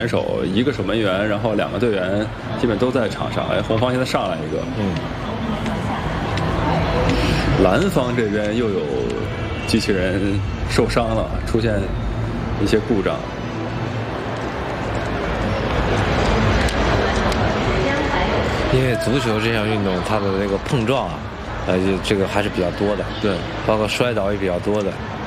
选手，一个守门员，然后2个队员基本都在场上。哎，红方现在上来一个。蓝方这边又有机器人受伤了，出现一些故障。 因为足球这项运动，它的这个碰撞啊，这个还是比较多的。 对， 包括摔倒也比较多的。